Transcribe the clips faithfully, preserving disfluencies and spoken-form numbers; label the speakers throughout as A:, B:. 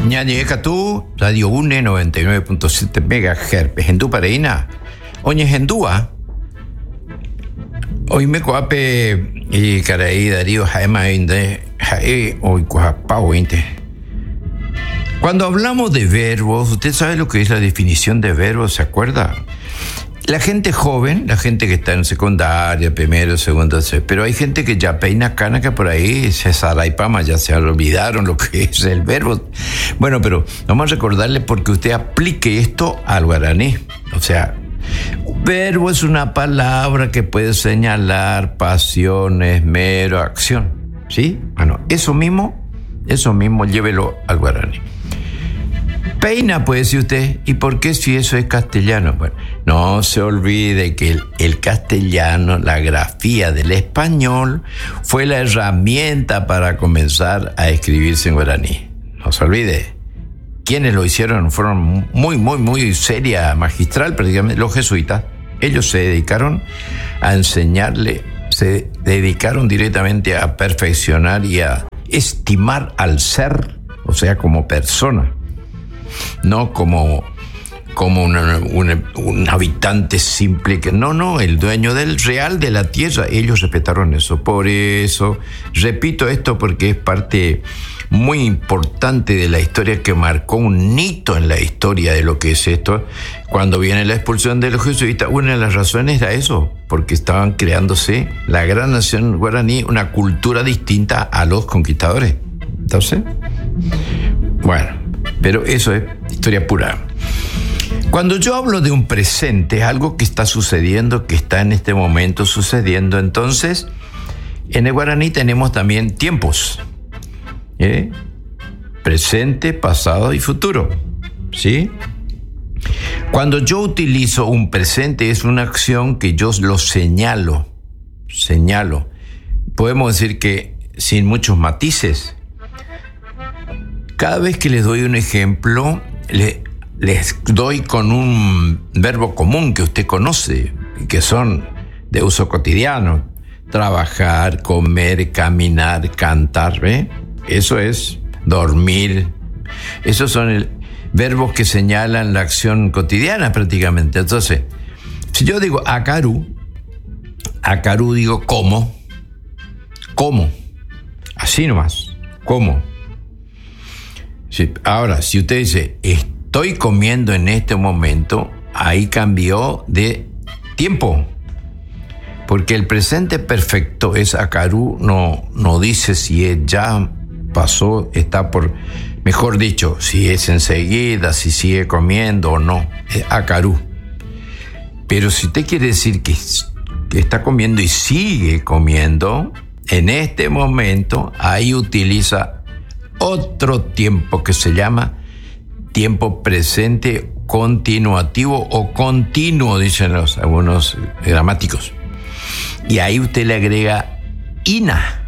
A: Ñañecatú, Radio UNE noventa y nueve punto siete megahertz. Hendú Pareina. Oye, Hendúa. Hoy me coape y caraí Darío Jaema Inde. Jae, hoy coapao Inde. Cuando hablamos de verbos, ¿usted sabe lo que es la definición de verbos? ¿Se acuerda? La gente joven, la gente que está en secundaria, primero, segundo, pero hay gente que ya peina cana que por ahí se saraipama, ya se olvidaron lo que es el verbo. Bueno, pero vamos a recordarle porque usted aplique esto al guaraní. O sea, verbo es una palabra que puede señalar pasión, esmero, acción. ¿Sí? Bueno, eso mismo, eso mismo llévelo al guaraní. Peina, puede decir usted. ¿Y por qué si eso es castellano? Bueno, no se olvide que el, el castellano, la grafía del español, fue la herramienta para comenzar a escribirse en guaraní. No se olvide. Quienes lo hicieron fueron muy, muy, muy seria, magistral, prácticamente, los jesuitas. Ellos se dedicaron a enseñarle, se dedicaron directamente a perfeccionar y a estimar al ser, o sea, como persona. No como, como una, una, un habitante simple que no, no, el dueño del real de la tierra. Ellos respetaron eso. Por eso, repito esto porque es parte muy importante de la historia que marcó un hito en la historia de lo que es esto. Cuando viene la expulsión de los jesuitas, una de las razones era eso, porque estaban creándose la gran nación guaraní, una cultura distinta a los conquistadores. Entonces, bueno. Pero eso es historia pura. Cuando yo hablo de un presente, es algo que está sucediendo, que está en este momento sucediendo. Entonces, en el guaraní tenemos también tiempos. ¿eh? Presente, pasado y futuro. ¿Sí? Cuando yo utilizo un presente, es una acción que yo lo señalo. Señalo. Podemos decir que sin muchos matices. Cada vez que les doy un ejemplo, le, les doy con un verbo común que usted conoce, que son de uso cotidiano. Trabajar, comer, caminar, cantar, ¿ve? Eso es dormir. Esos son el, verbos que señalan la acción cotidiana prácticamente. Entonces, si yo digo acarú, acarú digo como, como, así nomás, como. Sí, ahora, si usted dice, estoy comiendo en este momento, ahí cambió de tiempo. Porque el presente perfecto es acarú, no, no dice si es ya pasó, está por, mejor dicho, si es enseguida, si sigue comiendo o no, es acarú. Pero si usted quiere decir que, que está comiendo y sigue comiendo, en este momento, ahí utiliza otro tiempo que se llama tiempo presente continuativo o continuo, dicen los algunos gramáticos. Y ahí usted le agrega ina.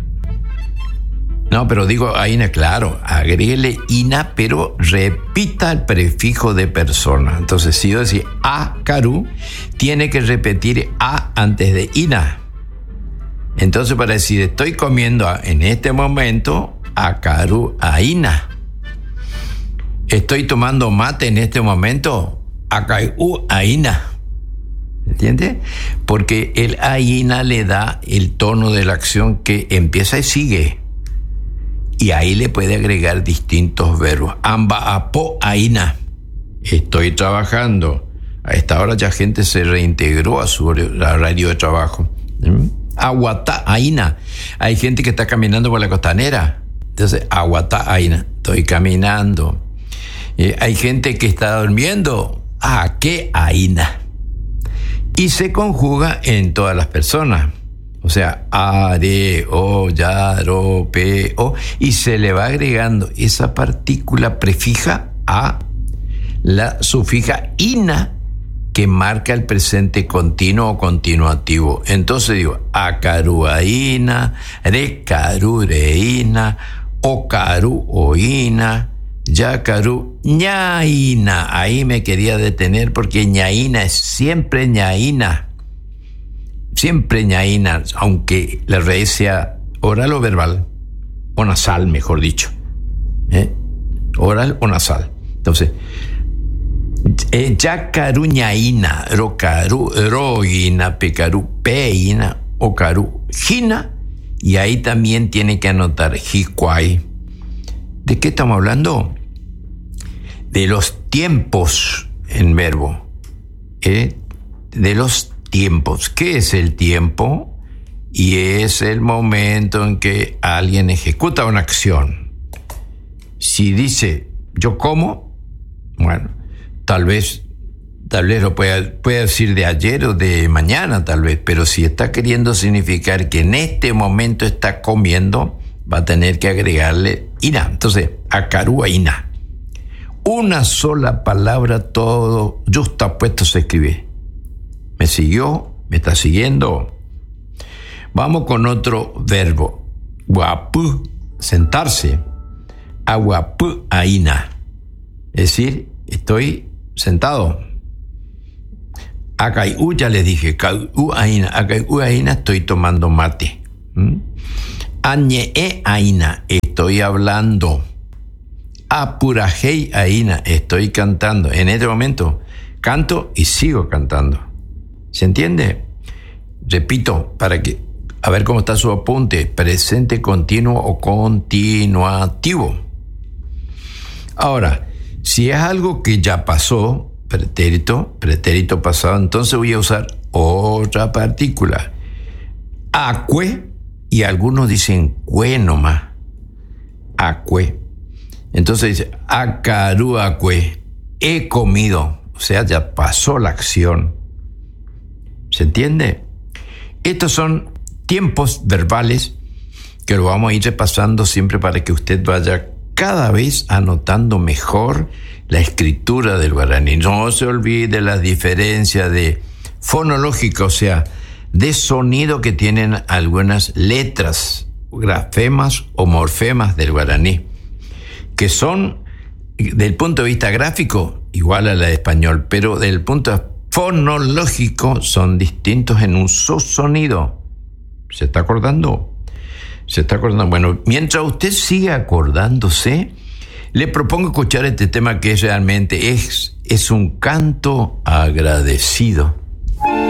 A: No, pero digo a ina, claro, agréguele ina, pero repita el prefijo de persona. Entonces, si yo decía acarú, tiene que repetir a antes de ina. Entonces, para decir estoy comiendo en este momento, acarú aina. Estoy tomando mate en este momento, acarú aina. ¿Entiende? Porque el aina le da el tono de la acción que empieza y sigue. Y ahí le puede agregar distintos verbos. Amba apo aina. Estoy trabajando. A esta hora ya gente se reintegró a su horario de trabajo. ¿Mm? Aguatá aina. Hay gente que está caminando por la costanera. Entonces, aguatá aina, estoy caminando. Eh, hay gente que está durmiendo. Ah, qué aina. Y se conjuga en todas las personas. O sea, are, o, ya, ro, pe, o. Y se le va agregando esa partícula prefija a la sufija ina que marca el presente continuo o continuativo. Entonces digo, acaruaína, recarureína, ocaru oína, yacaru ñaína. Ahí me quería detener porque ñaína es siempre ñaína. Siempre ñaína, aunque la raíz sea oral o verbal, o nasal, mejor dicho. ¿Eh? oral o nasal. Entonces, eh, yacaruñaína, rocaru, roína, pecaru, peína, ocaru, jina, y ahí también tiene que anotar jicuay. ¿De qué estamos hablando? De los tiempos en verbo. ¿Eh? De los tiempos. ¿Qué es el tiempo? Y es el momento en que alguien ejecuta una acción. Si dice, yo como, bueno, tal vez, tal vez lo pueda, pueda decir de ayer o de mañana, tal vez, pero si está queriendo significar que en este momento está comiendo, va a tener que agregarle ina. Entonces, acarúa ina. Una sola palabra, todo justapuesto se escribe. ¿Me siguió? ¿Me está siguiendo? Vamos con otro verbo. Guapu, sentarse. Aguapu aina. Es decir, estoy sentado. Acaiú, ya les dije. Acaiú aina. Acaiú aina, estoy tomando mate. ¿Mm? Añe aina, estoy hablando. Apurajei aina, estoy cantando. En este momento canto y sigo cantando. ¿Se entiende? Repito, para que, a ver cómo está su apunte. Presente continuo o continuativo. Ahora, si es algo que ya pasó, pretérito, pretérito pasado, entonces voy a usar otra partícula. Acue, y algunos dicen cue nomás. Acue. Entonces dice, acaruacue, he comido. O sea, ya pasó la acción. ¿Se entiende? Estos son tiempos verbales que lo vamos a ir repasando siempre para que usted vaya cada vez anotando mejor la escritura del guaraní. No se olvide la diferencia de fonológica, o sea, de sonido que tienen algunas letras, grafemas o morfemas del guaraní, que son, del punto de vista gráfico, igual a la de español, pero del punto fonológico son distintos en un sonido. ¿Se está acordando? ¿Se está acordando? Bueno, mientras usted sigue acordándose, le propongo escuchar este tema que realmente es, es un canto agradecido.